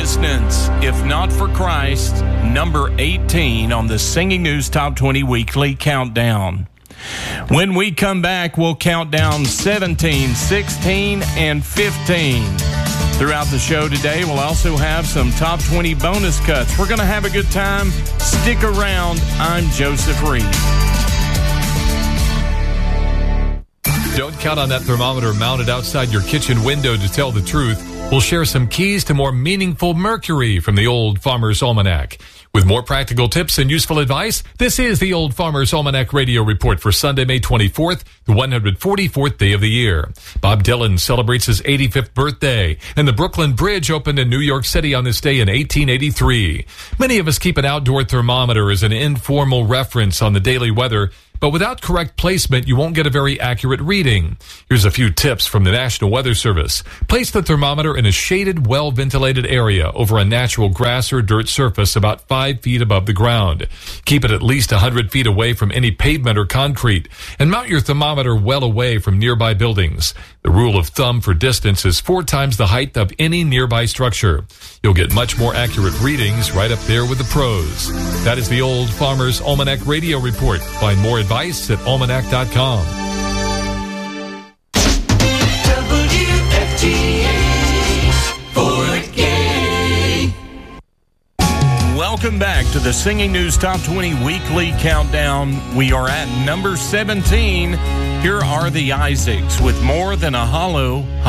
distance, if not for Christ, number 18 on the Singing News Top 20 Weekly Countdown. When we come back, we'll count down 17, 16, and 15. Throughout the show today, we'll also have some Top 20 bonus cuts. We're going to have a good time. Stick around. I'm Joseph Reed. Don't count on that thermometer mounted outside your kitchen window to tell the truth. We'll share some keys to more meaningful mercury from the Old Farmer's Almanac. With more practical tips and useful advice, this is the Old Farmer's Almanac Radio Report for Sunday, May 24th, the 144th day of the year. Bob Dylan celebrates his 85th birthday, and the Brooklyn Bridge opened in New York City on this day in 1883. Many of us keep an outdoor thermometer as an informal reference on the daily weather, but without correct placement, you won't get a very accurate reading. Here's a few tips from the National Weather Service. Place the thermometer in a shaded, well-ventilated area over a natural grass or dirt surface about 5 feet above the ground. Keep it at least 100 feet away from any pavement or concrete, and mount your thermometer well away from nearby buildings. The rule of thumb for distance is 4 times the height of any nearby structure. You'll get much more accurate readings right up there with the pros. That is the Old Farmer's Almanac Radio Report. Find more advice at almanac.com. WFTA for the game. Welcome back to the Singing News Top 20 Weekly Countdown. We are at number 17. Here are the Isaacs with More Than a Hollow.